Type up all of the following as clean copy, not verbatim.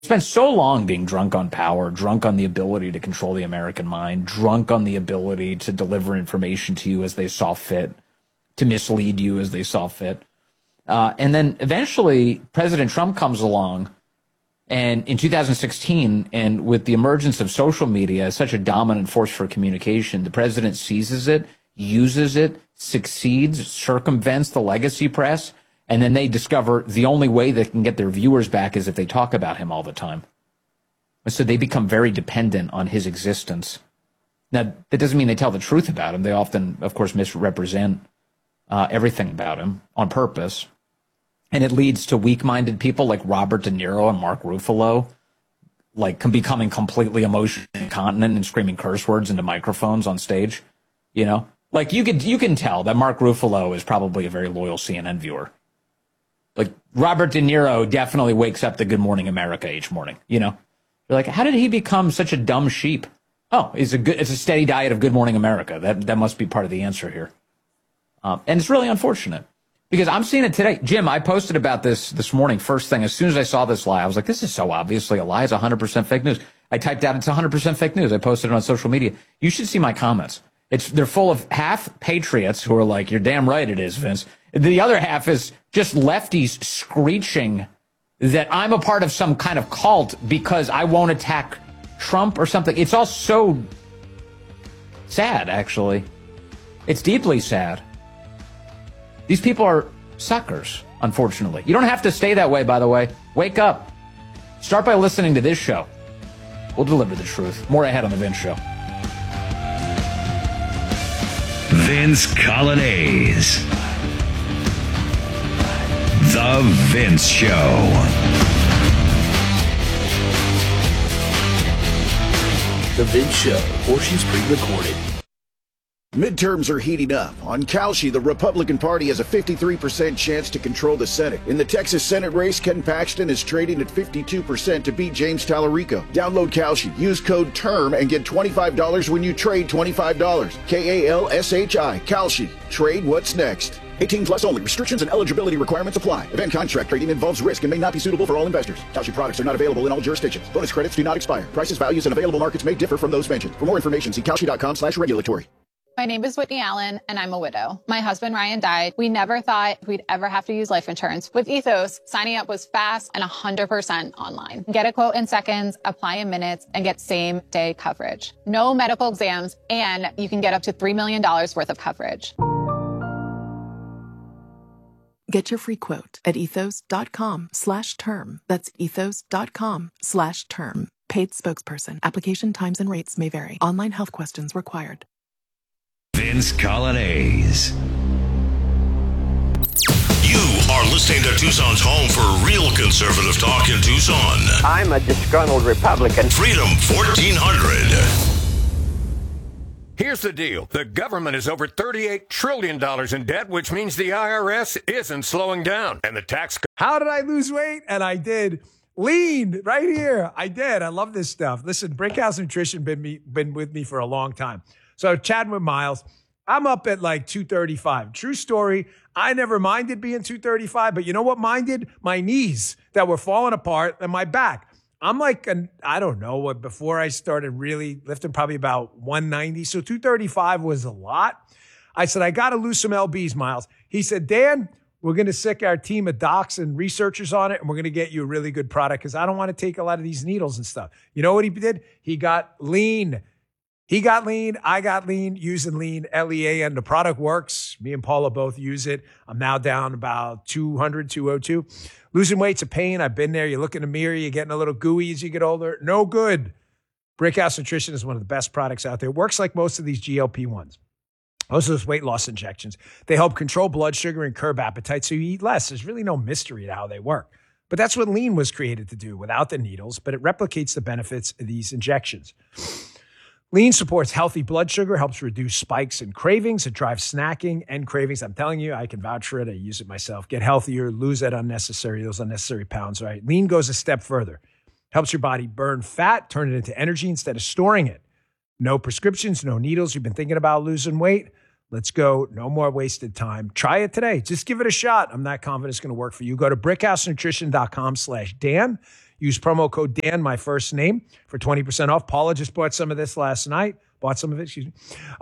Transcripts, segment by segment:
spent so long being drunk on power, drunk on the ability to control the American mind, drunk on the ability to deliver information to you as they saw fit, to mislead you as they saw fit. And then eventually President Trump comes along, and in 2016, and with the emergence of social media as such a dominant force for communication, the president seizes it, uses it, succeeds, circumvents the legacy press, and then they discover the only way they can get their viewers back is if they talk about him all the time. So they become very dependent on his existence. Now, that doesn't mean they tell the truth about him. They often, of course, misrepresent everything about him on purpose. And it leads to weak-minded people like Robert De Niro and Mark Ruffalo, like becoming completely emotionally incontinent and screaming curse words into microphones on stage. You know, like you can tell that Mark Ruffalo is probably a very loyal CNN viewer. Like Robert De Niro definitely wakes up to Good Morning America each morning. You know, you're like, how did he become such a dumb sheep? Oh, it's a steady diet of Good Morning America. That must be part of the answer here. And it's really unfortunate because I'm seeing it today. Jim, I posted about this morning, first thing. As soon as I saw this lie, I was like, this is so obviously a lie. It's 100% fake news. I typed out it's 100% fake news. I posted it on social media. You should see my comments. They're full of half patriots who are like, you're damn right it is, Vince. The other half is just lefties screeching that I'm a part of some kind of cult because I won't attack Trump or something. It's all so sad, actually. It's deeply sad. These people are suckers, unfortunately. You don't have to stay that way, by the way. Wake up. Start by listening to this show. We'll deliver the truth. More ahead on The Vince Show. Vince Coglianese. The Vince Show. The Vince Show, or she's pre-recorded. Midterms are heating up. On Kalshi, the Republican Party has a 53% chance to control the Senate. In the Texas Senate race, Ken Paxton is trading at 52% to beat James Tallarico. Download Kalshi. Use code TERM and get $25 when you trade $25. Kalshi. Kalshi. Trade what's next. 18 plus only. Restrictions and eligibility requirements apply. Event contract trading involves risk and may not be suitable for all investors. Kalshi products are not available in all jurisdictions. Bonus credits do not expire. Prices, values, and available markets may differ from those mentioned. For more information, see kalshi.com/regulatory. My name is Whitney Allen, and I'm a widow. My husband, Ryan, died. We never thought we'd ever have to use life insurance. With Ethos, signing up was fast and 100% online. Get a quote in seconds, apply in minutes, and get same-day coverage. No medical exams, and you can get up to $3 million worth of coverage. Get your free quote at ethos.com/term. That's ethos.com/term. Paid spokesperson. Application times and rates may vary. Online health questions required. Vince Coglianese. You are listening to Tucson's home for real conservative talk in Tucson. I'm a disgruntled Republican. Freedom 1400. Here's the deal. The government is over $38 trillion in debt, which means the IRS isn't slowing down. And the tax... How did I lose weight? And I did. Lean right here. I did. I love this stuff. Listen, Brickhouse Nutrition been with me for a long time. So chatting with Miles, I'm up at like 235. True story. I never minded being 235, but you know what minded? My knees that were falling apart and my back. I'm like, I don't know what, before I started really lifting, probably about 190. So 235 was a lot. I said, I got to lose some LBs, Miles. He said, Dan, we're going to sick our team of docs and researchers on it, and we're going to get you a really good product because I don't want to take a lot of these needles and stuff. You know what he did? He got lean. He got lean. I got lean using lean, LEAN. The product works. Me and Paula both use it. I'm now down about 200, 202. Losing weight's a pain. I've been there. You look in the mirror, you're getting a little gooey as you get older. No good. Brickhouse Nutrition is one of the best products out there. It works like most of these GLP-1s. Most of those weight loss injections. They help control blood sugar and curb appetite so you eat less. There's really no mystery to how they work. But that's what lean was created to do without the needles, but it replicates the benefits of these injections. Lean supports healthy blood sugar, helps reduce spikes and cravings. It drives snacking and cravings. I'm telling you, I can vouch for it. I use it myself. Get healthier, lose those unnecessary pounds, right? Lean goes a step further. Helps your body burn fat, turn it into energy instead of storing it. No prescriptions, no needles. You've been thinking about losing weight? Let's go. No more wasted time. Try it today. Just give it a shot. I'm not confident it's going to work for you. Go to brickhousenutrition.com/Dan. Use promo code Dan, my first name, for 20% off. Paula just bought some of this last night. Bought some of it, excuse me.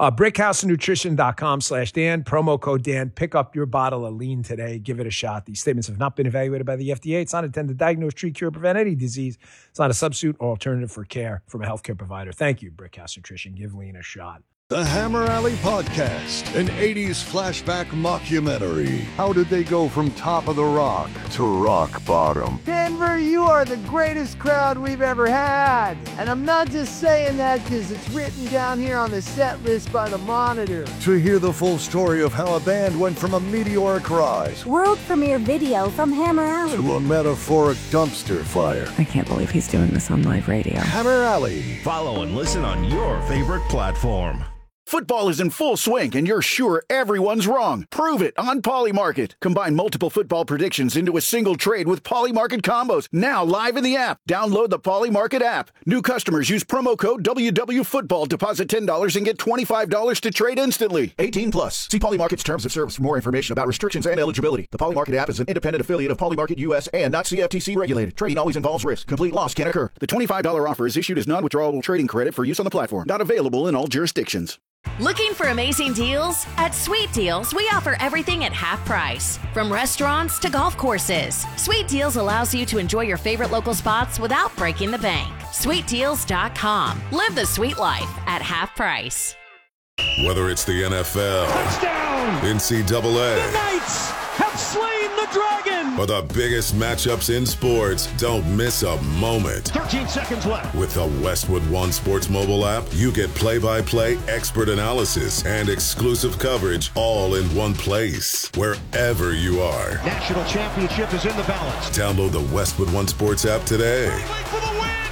BrickhouseNutrition.com/Dan. Promo code Dan. Pick up your bottle of lean today. Give it a shot. These statements have not been evaluated by the FDA. It's not intended to diagnose, treat, cure, prevent any disease. It's not a substitute or alternative for care from a healthcare provider. Thank you, Brickhouse Nutrition. Give lean a shot. The Hammer Alley Podcast, an 80s flashback mockumentary. How did they go from top of the rock to rock bottom? Denver, you are the greatest crowd we've ever had. And I'm not just saying that because it's written down here on the set list by the Monitor. To hear the full story of how a band went from a meteoric rise, world premiere video from Hammer Alley, to a metaphoric dumpster fire. I can't believe he's doing this on live radio. Hammer Alley. Follow and listen on your favorite platform. Football is in full swing, and you're sure everyone's wrong. Prove it on Polymarket. Combine multiple football predictions into a single trade with Polymarket combos. Now live in the app. Download the Polymarket app. New customers use promo code WWFootball. Deposit $10 and get $25 to trade instantly. 18 plus. See Polymarket's terms of service for more information about restrictions and eligibility. The Polymarket app is an independent affiliate of Polymarket US and not CFTC regulated. Trading always involves risk. Complete loss can occur. The $25 offer is issued as non-withdrawable trading credit for use on the platform. Not available in all jurisdictions. Looking for amazing deals? At Sweet Deals, we offer everything at half price. From restaurants to golf courses, Sweet Deals allows you to enjoy your favorite local spots without breaking the bank. SweetDeals.com. Live the sweet life at half price. Whether it's the NFL, touchdown, NCAA, the Knights have slain the dragon, or the biggest matchups in sports, don't miss a moment. 13 seconds left. With the Westwood One Sports mobile app, you get play-by-play expert analysis and exclusive coverage all in one place, wherever you are. National championship is in the balance. Download the Westwood One Sports app today. For the win.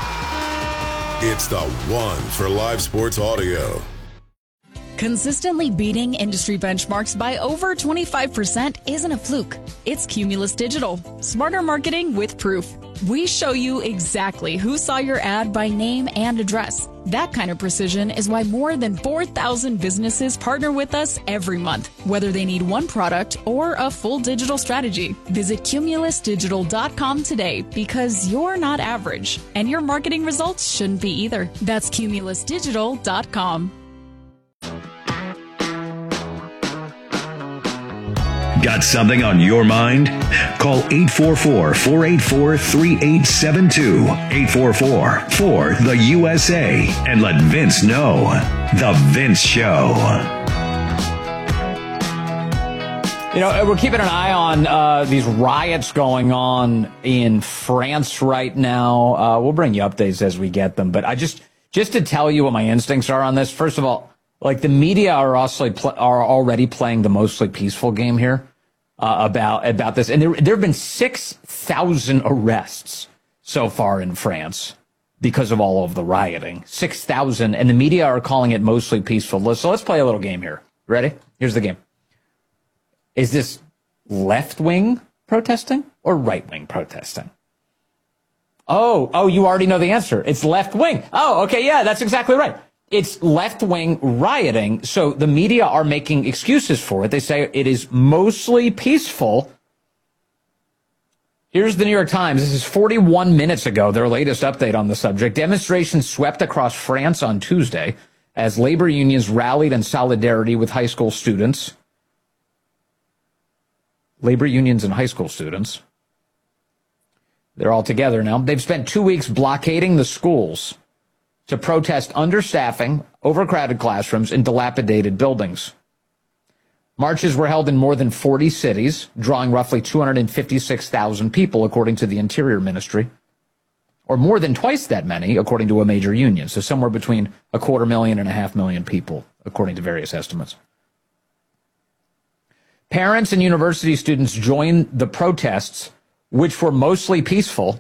Yeah! It's the one for live sports audio. Consistently beating industry benchmarks by over 25% isn't a fluke. It's Cumulus Digital. Smarter marketing with proof. We show you exactly who saw your ad by name and address. That kind of precision is why more than 4,000 businesses partner with us every month, whether they need one product or a full digital strategy. Visit cumulusdigital.com today because you're not average, and your marketing results shouldn't be either. That's cumulusdigital.com. Got something on your mind? Call 844-484-3872. 844-4-THE-USA. And let Vince know. The Vince Show. You know, we're keeping an eye on these riots going on in France right now. We'll bring you updates as we get them. But I just to tell you what my instincts are on this. First of all, like the media are already playing the mostly peaceful game here about this, and there have been 6,000 arrests so far in France because of all of the rioting. 6,000, and the media are calling it mostly peaceful. So let's play a little game here. Ready? Here's the game. Is this left-wing protesting or right-wing protesting? Oh, you already know the answer. It's left-wing. Oh, okay, yeah, that's exactly right. It's left-wing rioting, so the media are making excuses for it. They say it is mostly peaceful. Here's the New York Times. This is 41 minutes ago, their latest update on the subject. Demonstrations swept across France on Tuesday as labor unions rallied in solidarity with high school students. Labor unions and high school students. They're all together now. They've spent 2 weeks blockading the schools to protest understaffing, overcrowded classrooms, and dilapidated buildings. Marches were held in more than 40 cities, drawing roughly 256,000 people, according to the Interior Ministry, or more than twice that many, according to a major union. So somewhere between 250,000 and 500,000 people, according to various estimates. Parents and university students joined the protests, which were mostly peaceful.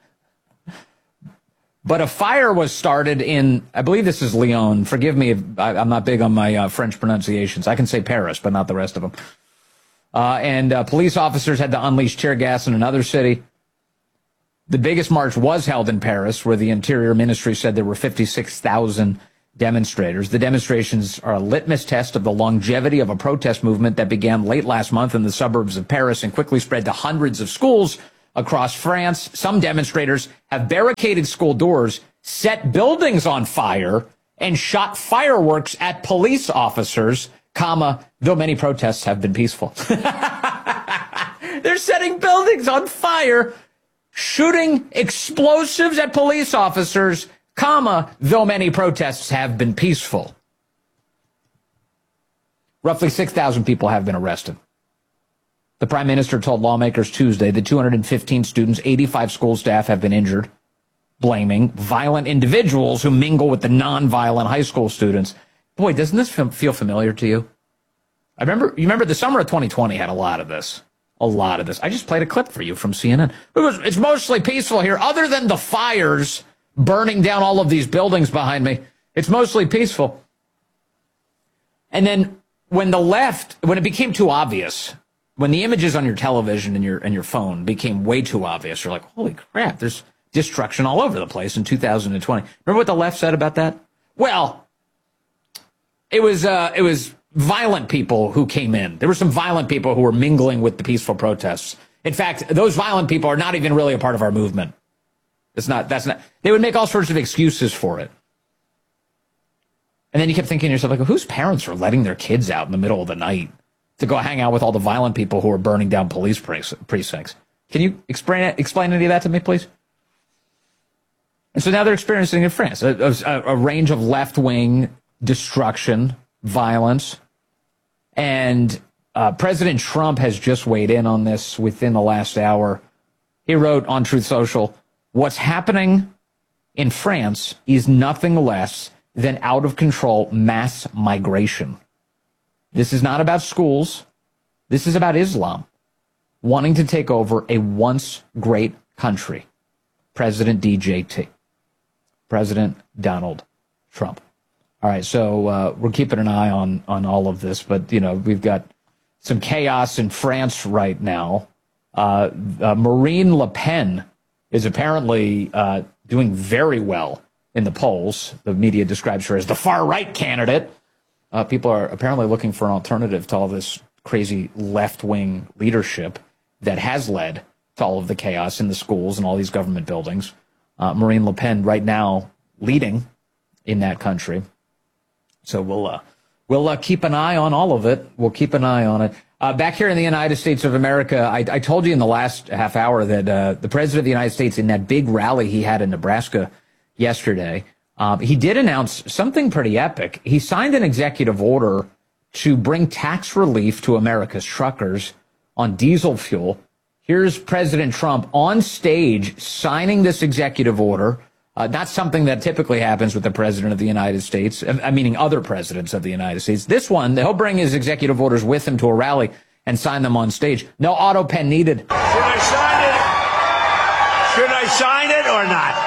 But a fire was started in, I believe this is Lyon. Forgive me if I'm not big on my French pronunciations. I can say Paris, but not the rest of them. And police officers had to unleash tear gas in another city. The biggest march was held in Paris, where the Interior Ministry said there were 56,000 demonstrators. The demonstrations are a litmus test of the longevity of a protest movement that began late last month in the suburbs of Paris and quickly spread to hundreds of schools across France. Some demonstrators have barricaded school doors, set buildings on fire, and shot fireworks at police officers, though many protests have been peaceful. They're setting buildings on fire, shooting explosives at police officers, though many protests have been peaceful. Roughly 6,000 people have been arrested. The prime minister told lawmakers Tuesday that 215 students, 85 school staff have been injured, blaming violent individuals who mingle with the non-violent high school students. Boy, doesn't this feel familiar to you? You remember the summer of 2020 had a lot of this. A lot of this. I just played a clip for you from CNN. It's mostly peaceful here, other than the fires burning down all of these buildings behind me. It's mostly peaceful. And then when it became too obvious, when the images on your television and your phone became way too obvious, you're like, holy crap, there's destruction all over the place in 2020. Remember what the left said about that? Well, it was violent people who came in. There were some violent people who were mingling with the peaceful protests. In fact, those violent people are not even really a part of our movement. That's not, they would make all sorts of excuses for it. And then you kept thinking to yourself, like, whose parents are letting their kids out in the middle of the night to go hang out with all the violent people who are burning down police precincts? Can you explain any of that to me, please? And so now they're experiencing in France a range of left-wing destruction, violence. And President Trump has just weighed in on this within the last hour. He wrote on Truth Social, "What's happening in France is nothing less than out-of-control mass migration. This is not about schools. This is about Islam wanting to take over a once great country." President DJT. President Donald Trump. All right, so we're keeping an eye on all of this, but, we've got some chaos in France right now. Marine Le Pen is apparently doing very well in the polls. The media describes her as the far-right candidate. People are apparently looking for an alternative to all this crazy left-wing leadership that has led to all of the chaos in the schools and all these government buildings. Marine Le Pen right now leading in that country. So we'll keep an eye on all of it. We'll keep an eye on it. Back here in the United States of America, I told you in the last half hour that the president of the United States, in that big rally he had in Nebraska yesterday, he did announce something pretty epic. He signed an executive order to bring tax relief to America's truckers on diesel fuel. Here's President Trump on stage signing this executive order. Not something that typically happens with the president of the United States, meaning other presidents of the United States. This one, he'll bring his executive orders with him to a rally and sign them on stage. No auto pen needed. Should I sign it? Should I sign it or not?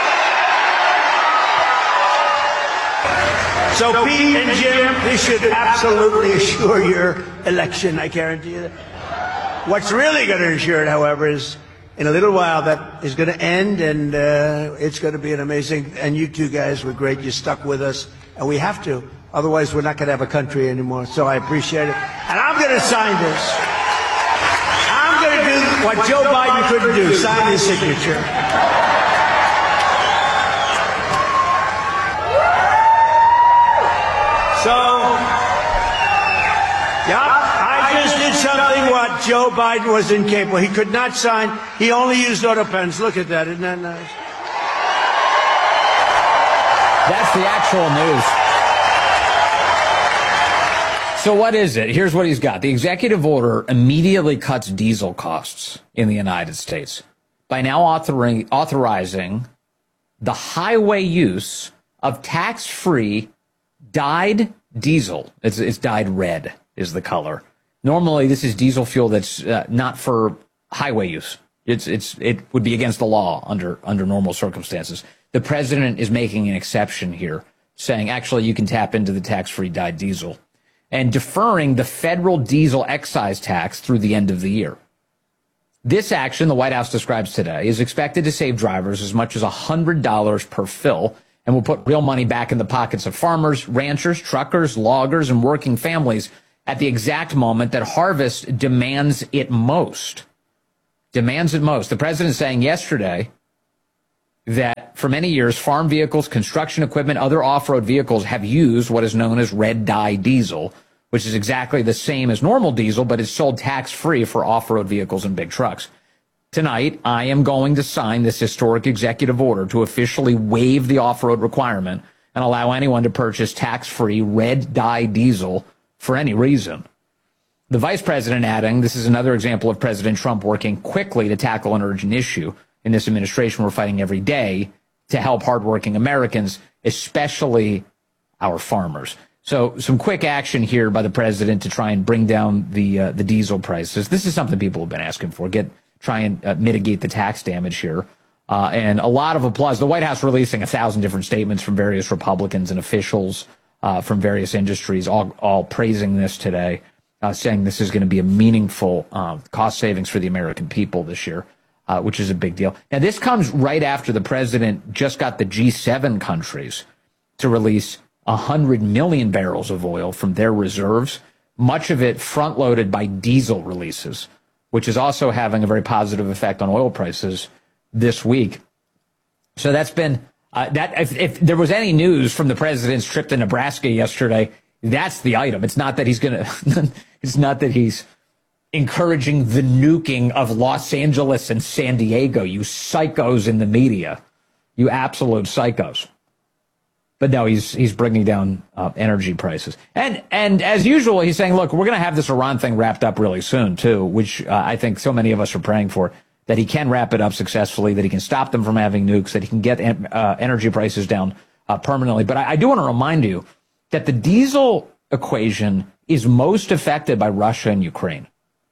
So Pete and Jim, this should absolutely assure your election, I guarantee you that. What's really going to ensure it, however, is in a little while that is going to end, and it's going to be an amazing, and you two guys were great. You stuck with us, and we have to. Otherwise, we're not going to have a country anymore, so I appreciate it. And I'm going to sign this. I'm going to do what Joe Biden couldn't do, sign his signature. So, I just did something what Joe Biden was incapable. He could not sign. He only used auto pens. Look at that. Isn't that nice? That's the actual news. So what is it? Here's what he's got. The executive order immediately cuts diesel costs in the United States by now authorizing the highway use of tax-free dyed diesel. It's dyed red is the color. Normally, this is diesel fuel that's not for highway use. It would be against the law under normal circumstances. The president is making an exception here, saying actually you can tap into the tax-free dyed diesel and deferring the federal diesel excise tax through the end of the year. This action, the White House describes today, is expected to save drivers as much as $100 per fill and will put real money back in the pockets of farmers, ranchers, truckers, loggers, and working families at the exact moment that harvest demands it most. demands it most. The president saying yesterday that for many years, farm vehicles, construction equipment, other off-road vehicles have used what is known as red dye diesel, which is exactly the same as normal diesel, but is sold tax-free for off-road vehicles and big trucks. Tonight, I am going to sign this historic executive order to officially waive the off-road requirement and allow anyone to purchase tax-free red dye diesel for any reason. The vice president adding, this is another example of President Trump working quickly to tackle an urgent issue. In this administration, we're fighting every day to help hardworking Americans, especially our farmers. So some quick action here by the president to try and bring down the diesel prices. This is something people have been asking for. Try and mitigate the tax damage here. And a lot of applause. The White House releasing 1,000 different statements from various Republicans and officials from various industries, all praising this today, saying this is going to be a meaningful cost savings for the American people this year, which is a big deal. Now, this comes right after the president just got the G7 countries to release 100 million barrels of oil from their reserves, much of it front-loaded by diesel releases, which is also having a very positive effect on oil prices this week. So that's been if there was any news from the president's trip to Nebraska yesterday, that's the item. It's not that it's not that he's encouraging the nuking of Los Angeles and San Diego. You psychos in the media, you absolute psychos. But no, he's bringing down energy prices. And as usual, he's saying, look, we're going to have this Iran thing wrapped up really soon, too, which I think so many of us are praying for, that he can wrap it up successfully, that he can stop them from having nukes, that he can get energy prices down permanently. But I do want to remind you that the diesel equation is most affected by Russia and Ukraine.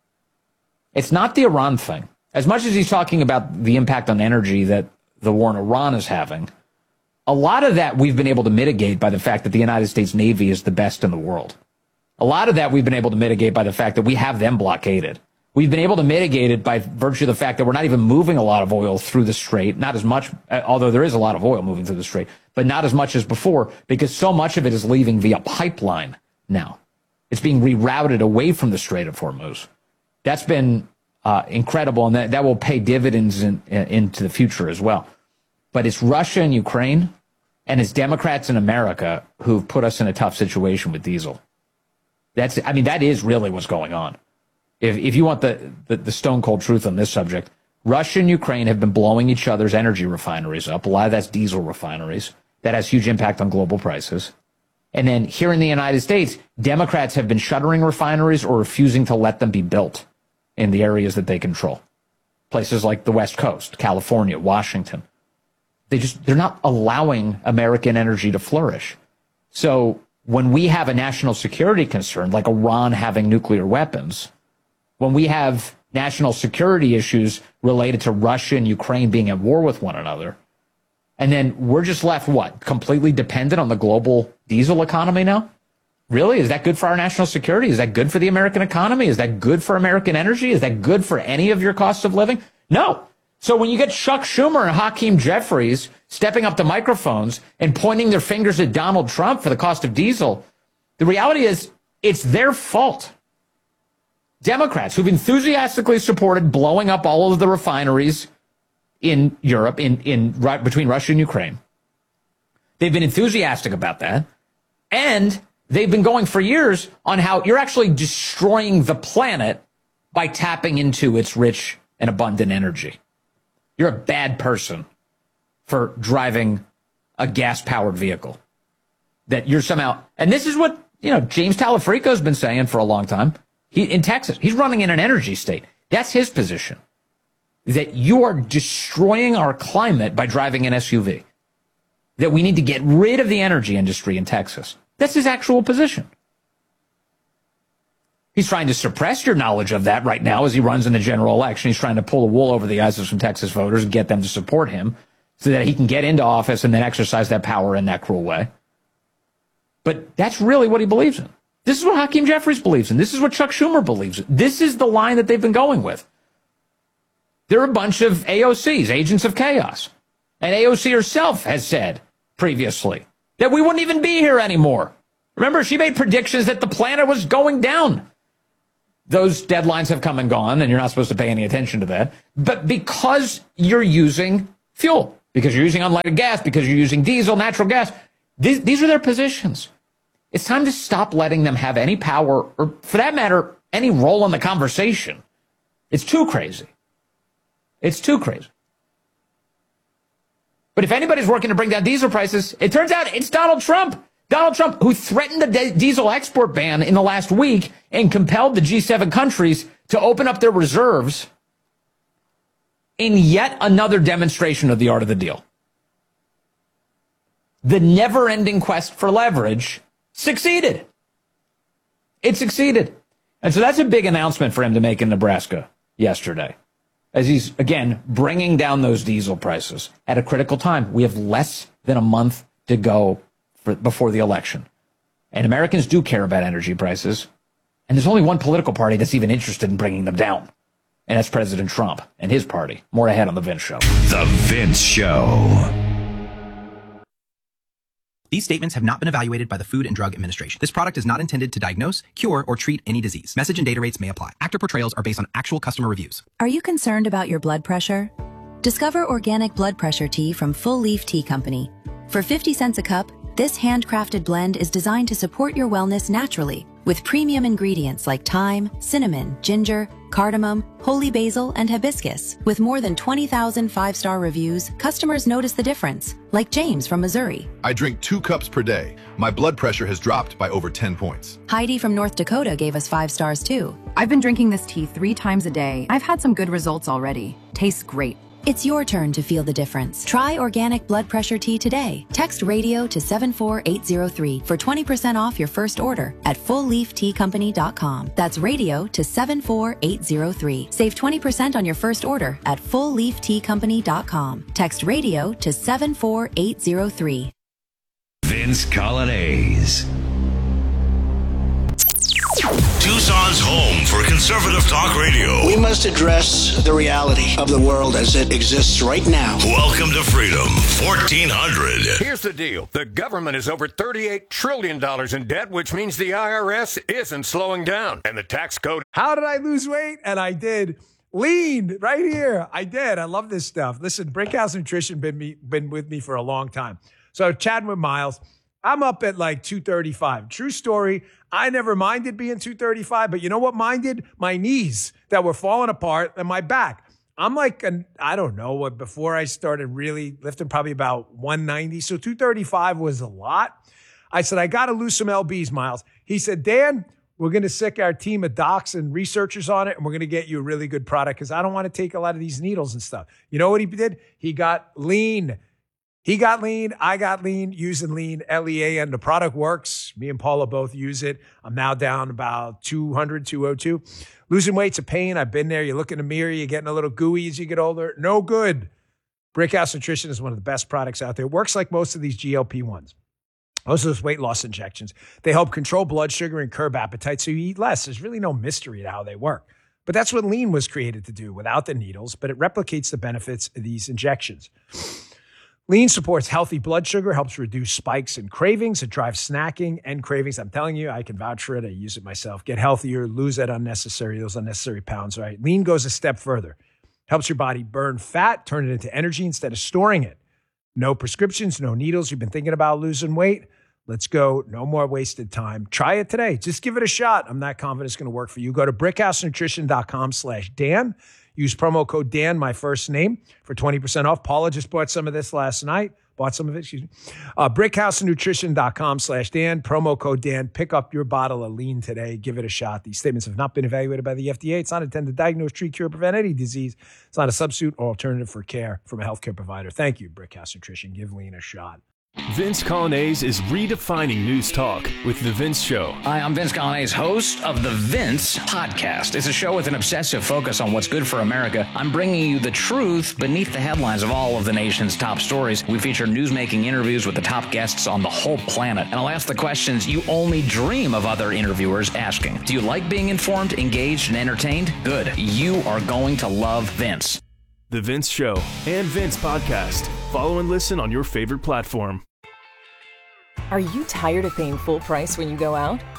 It's not the Iran thing. As much as he's talking about the impact on energy that the war in Iran is having, a lot of that we've been able to mitigate by the fact that the United States Navy is the best in the world. A lot of that we've been able to mitigate by the fact that we have them blockaded. We've been able to mitigate it by virtue of the fact that we're not even moving a lot of oil through the strait, not as much, although there is a lot of oil moving through the strait, but not as much as before, because so much of it is leaving via pipeline now. It's being rerouted away from the Strait of Hormuz. That's been incredible, and that will pay dividends into the future as well. But it's Russia and Ukraine, and it's Democrats in America who've put us in a tough situation with diesel. That is really what's going on. If you want the stone cold truth on this subject, Russia and Ukraine have been blowing each other's energy refineries up. A lot of that's diesel refineries. That has huge impact on global prices. And then here in the United States, Democrats have been shuttering refineries or refusing to let them be built in the areas that they control. Places like the West Coast, California, Washington. They're not allowing American energy to flourish. So when we have a national security concern, like Iran having nuclear weapons, when we have national security issues related to Russia and Ukraine being at war with one another, and then we're just left, completely dependent on the global diesel economy now? Really? Is that good for our national security? Is that good for the American economy? Is that good for American energy? Is that good for any of your cost of living? No. So when you get Chuck Schumer and Hakeem Jeffries stepping up to microphones and pointing their fingers at Donald Trump for the cost of diesel, the reality is it's their fault. Democrats who've enthusiastically supported blowing up all of the refineries in Europe, between Russia and Ukraine. They've been enthusiastic about that. And they've been going for years on how you're actually destroying the planet by tapping into its rich and abundant energy. You're a bad person for driving a gas-powered vehicle. That you're somehow, and this is what, James Talafrico's been saying for a long time. In Texas, he's running in an energy state. That's his position. That you are destroying our climate by driving an SUV. That we need to get rid of the energy industry in Texas. That's his actual position. He's trying to suppress your knowledge of that right now as he runs in the general election. He's trying to pull the wool over the eyes of some Texas voters and get them to support him so that he can get into office and then exercise that power in that cruel way. But that's really what he believes in. This is what Hakeem Jeffries believes in. This is what Chuck Schumer believes in. This is the line that they've been going with. They're a bunch of AOCs, agents of chaos. And AOC herself has said previously that we wouldn't even be here anymore. Remember, she made predictions that the planet was going down. those deadlines have come and gone, and you're not supposed to pay any attention to that. But because you're using fuel, because you're using unleaded gas, because you're using diesel, natural gas, these are their positions. It's time to stop letting them have any power, or for that matter, any role in the conversation. It's too crazy. It's too crazy. But if anybody's working to bring down diesel prices, it turns out it's Donald Trump. Donald Trump, who threatened the diesel export ban in the last week and compelled the G7 countries to open up their reserves in yet another demonstration of the art of the deal. The never-ending quest for leverage succeeded. It succeeded. And so that's a big announcement for him to make in Nebraska yesterday, as he's, again, bringing down those diesel prices at a critical time. We have less than a month to go before the election. And Americans do care about energy prices. And there's only one political party that's even interested in bringing them down. And that's President Trump and his party. More ahead on The Vince Show. The Vince Show. These statements have not been evaluated by the Food and Drug Administration. This product is not intended to diagnose, cure, or treat any disease. Message and data rates may apply. Actor portrayals are based on actual customer reviews. Are you concerned about your blood pressure? Discover organic blood pressure tea from Full Leaf Tea Company. For 50 cents a cup, this handcrafted blend is designed to support your wellness naturally, with premium ingredients like thyme, cinnamon, ginger, cardamom, holy basil, and hibiscus. With more than 20,000 5-star reviews, customers notice the difference, like James from Missouri. I drink 2 cups per day. My blood pressure has dropped by over 10 points. Heidi from North Dakota gave us 5 stars too. I've been drinking this tea 3 times a day. I've had some good results already. Tastes great. It's your turn to feel the difference. Try organic blood pressure tea today. Text radio to 74803 for 20% off your first order at fullleafteacompany.com. That's radio to 74803. Save 20% on your first order at fullleafteacompany.com. Text radio to 74803. Vince Colonnese. Tucson's home for conservative talk radio. We must address the reality of the world as it exists right now. Welcome to Freedom 1400. Here's the deal. The government is over $38 trillion in debt, which means the IRS isn't slowing down. And the tax code. How did I lose weight? And I did. Lean right here. I did. I love this stuff. Listen, Brickhouse Nutrition been with me for a long time. So chatting with Miles. I'm up at like 235. True story. I never minded being 235, but you know what minded? My knees that were falling apart and my back. I'm like, I don't know what, before I started really lifting, probably about 190. So 235 was a lot. I said, I got to lose some LBs, Miles. He said, Dan, we're going to sick our team of docs and researchers on it, and we're going to get you a really good product because I don't want to take a lot of these needles and stuff. You know what he did? He got lean. He got lean. I got lean, using lean, L-E-A-N. The product works. Me and Paula both use it. I'm now down about 200, 202. Losing weight's a pain. I've been there. You look in the mirror, you're getting a little gooey as you get older. No good. Brickhouse Nutrition is one of the best products out there. It works like most of these GLP-1s. Most of those weight loss injections. They help control blood sugar and curb appetite so you eat less. There's really no mystery to how they work. But that's what lean was created to do without the needles, but it replicates the benefits of these injections. Lean supports healthy blood sugar, helps reduce spikes and cravings. It drives snacking and cravings. I'm telling you, I can vouch for it. I use it myself. Get healthier, lose those unnecessary pounds, right? Lean goes a step further. Helps your body burn fat, turn it into energy instead of storing it. No prescriptions, no needles. You've been thinking about losing weight? Let's go. No more wasted time. Try it today. Just give it a shot. I'm not confident it's going to work for you. Go to brickhousenutrition.com/Dan. Use promo code Dan, my first name, for 20% off. Paula just bought some of this last night. Brickhousenutrition.com/Dan. Promo code Dan. Pick up your bottle of lean today. Give it a shot. These statements have not been evaluated by the FDA. It's not intended to diagnose, treat, cure, prevent any disease. It's not a substitute or alternative for care from a healthcare provider. Thank you, Brickhouse Nutrition. Give lean a shot. Vince Colonnese is redefining news talk with The Vince Show. Hi, I'm Vince Colonnese, host of The Vince Podcast. It's a show with an obsessive focus on what's good for America. I'm bringing you the truth beneath the headlines of all of the nation's top stories. We feature newsmaking interviews with the top guests on the whole planet. And I'll ask the questions you only dream of other interviewers asking. Do you like being informed, engaged, and entertained? Good. You are going to love Vince. The Vince Show and Vince Podcast. Follow and listen on your favorite platform. Are you tired of paying full price when you go out?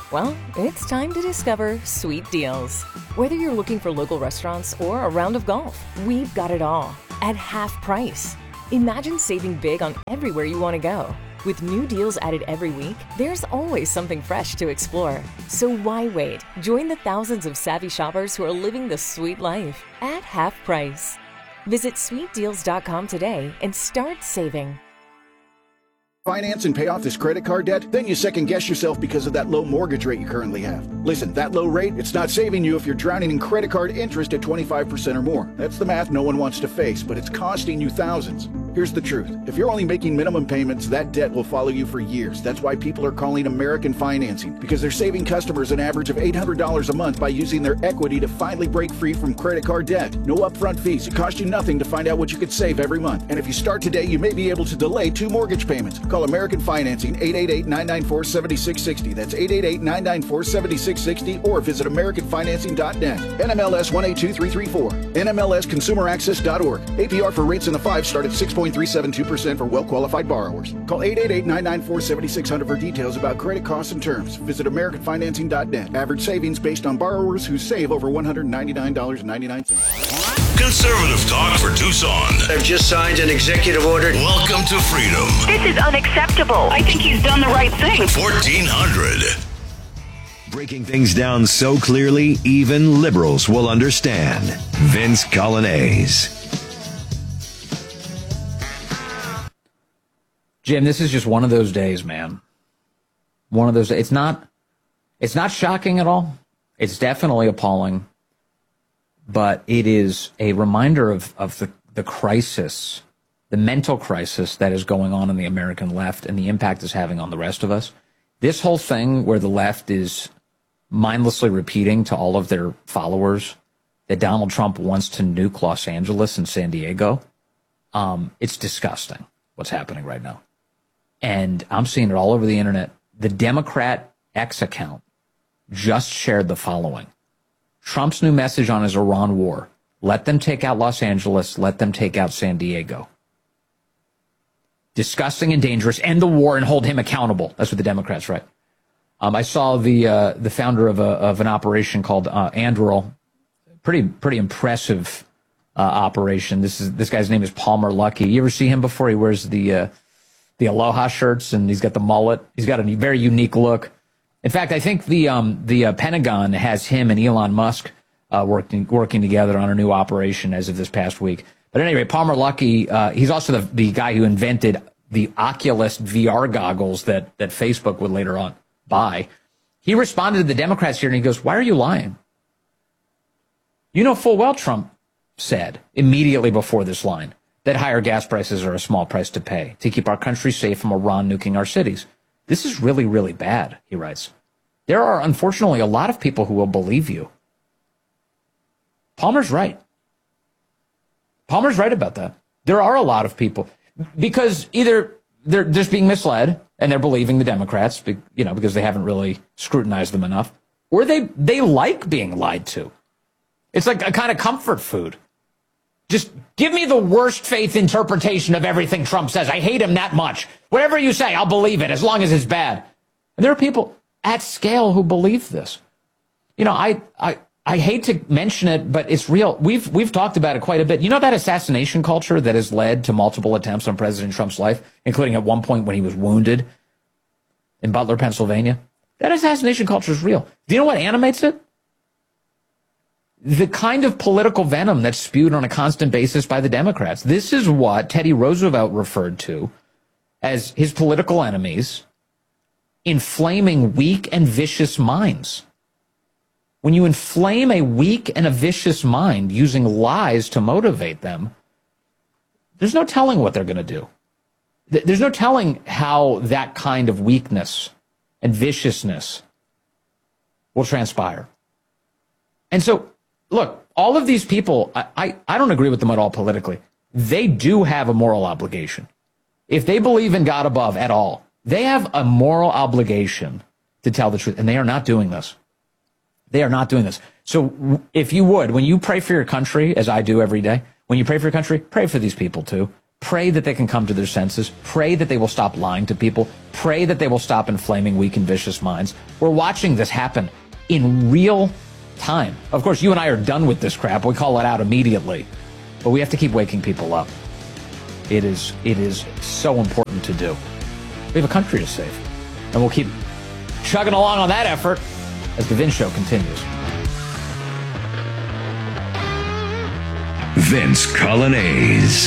Well, it's time to discover Sweet Deals. Whether you're looking for local restaurants or a round of golf, we've got it all at half price. Imagine saving big on everywhere you want to go. With new deals added every week, there's always something fresh to explore. So why wait? Join the thousands of savvy shoppers who are living the sweet life at half price. Visit sweetdeals.com today and start saving. Finance and pay off this credit card debt? Then you second guess yourself because of that low mortgage rate you currently have. Listen, that low rate, it's not saving you if you're drowning in credit card interest at 25% or more. That's the math no one wants to face, but it's costing you thousands. Here's the truth. If you're only making minimum payments, that debt will follow you for years. That's why people are calling American Financing, because they're saving customers an average of $800 a month by using their equity to finally break free from credit card debt. No upfront fees. It costs you nothing to find out what you could save every month. And if you start today, you may be able to delay 2 mortgage payments. Call American Financing, 888-994-7660. That's 888-994-7660, or visit AmericanFinancing.net. NMLS 182334. NMLSConsumerAccess.org. APR for rates in the 5 start at 6.372% for well-qualified borrowers. Call 888-994-7600 for details about credit costs and terms. Visit AmericanFinancing.net. Average savings based on borrowers who save over $199.99. Conservative talk for Tucson. I've just signed an executive order. Welcome to freedom. This is unacceptable. I think he's done the right thing. 1400. Breaking things down so clearly, even liberals will understand. Vince Coglianese. Jim, this is just one of those days, man. One of those days. It's not shocking at all. It's definitely appalling. But it is a reminder of the crisis, the mental crisis that is going on in the American left and the impact it's having on the rest of us. This whole thing where the left is mindlessly repeating to all of their followers that Donald Trump wants to nuke Los Angeles and San Diego, it's disgusting what's happening right now. And I'm seeing it all over the internet. The Democrat X account just shared the following. Trump's new message on his Iran war. Let them take out Los Angeles. Let them take out San Diego. Disgusting and dangerous. End the war and hold him accountable. That's what the Democrats write. I saw the founder of an operation called Anduril. Pretty impressive operation. This guy's name is Palmer Luckey. You ever see him before? He wears the Aloha shirts and he's got the mullet. He's got a very unique look. In fact, I think the Pentagon has him and Elon Musk working together on a new operation as of this past week. But anyway, Palmer Luckey, he's also the guy who invented the Oculus VR goggles that Facebook would later on buy. He responded to the Democrats here and he goes, "Why are you lying? You know full well Trump said immediately before this line that higher gas prices are a small price to pay to keep our country safe from Iran nuking our cities. This is really, really bad," he writes. There are, unfortunately, a lot of people who will believe you. Palmer's right. Palmer's right about that. There are a lot of people. Because either they're just being misled and they're believing the Democrats, because they haven't really scrutinized them enough, or they like being lied to. It's like a kind of comfort food. Just give me the worst faith interpretation of everything Trump says. I hate him that much. Whatever you say, I'll believe it as long as it's bad. And there are people at scale who believe this. I hate to mention it, but it's real. We've talked about it quite a bit. You know that assassination culture that has led to multiple attempts on President Trump's life, including at one point when he was wounded in Butler, Pennsylvania? That assassination culture is real. Do you know what animates it? The kind of political venom that's spewed on a constant basis by the Democrats. This is what Teddy Roosevelt referred to as his political enemies inflaming weak and vicious minds. When you inflame a weak and a vicious mind using lies to motivate them, there's no telling what they're going to do. There's no telling how that kind of weakness and viciousness will transpire. And so, look, all of these people, I don't agree with them at all politically. They do have a moral obligation. If they believe in God above at all, they have a moral obligation to tell the truth, and they are not doing this. They are not doing this. So if you would, when you pray for your country, as I do every day, when you pray for your country, pray for these people too. Pray that they can come to their senses. Pray that they will stop lying to people. Pray that they will stop inflaming weak and vicious minds. We're watching this happen in real time. Of course, you and I are done with this crap. We call it out immediately. But we have to keep waking people up. It is so important to do. We have a country to save. And we'll keep chugging along on that effort as the Vince Show continues. Vince Coglianese.